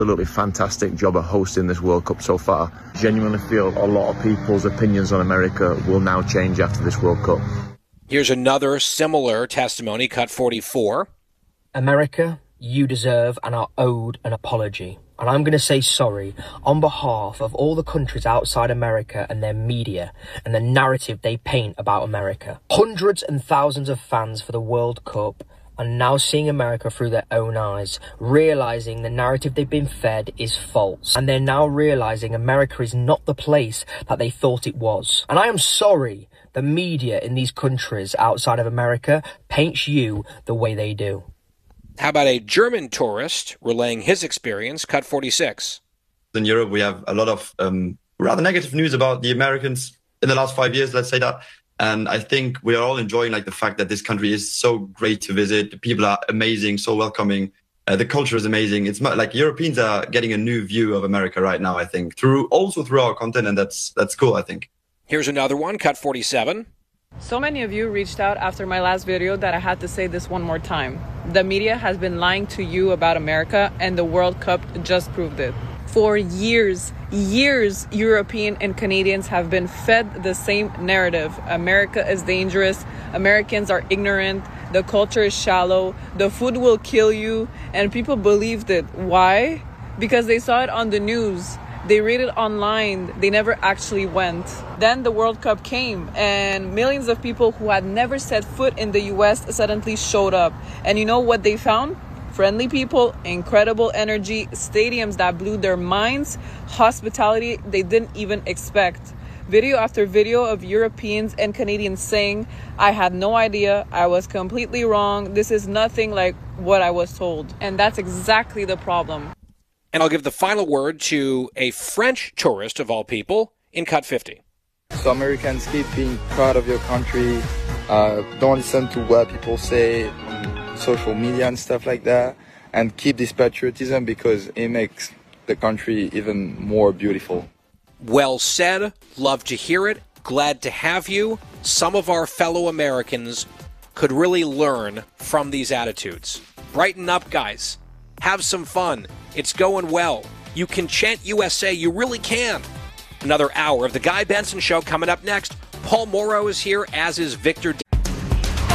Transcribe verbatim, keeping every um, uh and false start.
Absolutely fantastic job of hosting this World Cup so far. Genuinely feel a lot of people's opinions on America will now change after this World Cup. Here's another similar testimony, cut forty-four. America, you deserve and are owed an apology. And I'm going to say sorry on behalf of all the countries outside America and their media and the narrative they paint about America. Hundreds and thousands of fans for the World Cup are now seeing America through their own eyes, realizing the narrative they've been fed is false. And they're now realizing America is not the place that they thought it was. And I am sorry the media in these countries outside of America paints you the way they do. How about a German tourist relaying his experience, cut forty-six. In Europe, we have a lot of um, rather negative news about the Americans in the last five years, let's say that. And I think we are all enjoying like the fact that this country is so great to visit. The people are amazing, so welcoming. Uh, the culture is amazing. It's like Europeans are getting a new view of America right now, I think, through also through our content. And that's that's cool, I think. Here's another one, cut forty-seven. So many of you reached out after my last video that I had to say this one more time. The media has been lying to you about America, and the World Cup just proved it. For years, years, European and Canadians have been fed the same narrative. America is dangerous, Americans are ignorant, the culture is shallow, the food will kill you, and people believed it. Why? Because they saw it on the news. They read it online. They never actually went. Then the World Cup came, and millions of people who had never set foot in the U S suddenly showed up. And you know what they found? Friendly people, incredible energy, stadiums that blew their minds, hospitality they didn't even expect. Video after video of Europeans and Canadians saying, I had no idea, I was completely wrong, this is nothing like what I was told. And that's exactly the problem. And I'll give the final word to a French tourist, of all people, in cut fifty. So Americans, keep being proud of your country. Uh, don't listen to what people say on social media and stuff like that. And keep this patriotism because it makes the country even more beautiful. Well said. Love to hear it. Glad to have you. Some of our fellow Americans could really learn from these attitudes. Brighten up, guys. Have some fun. It's going well. You can chant U S A. You really can. Another hour of The Guy Benson Show coming up next. Paul Morrow is here, as is Victor.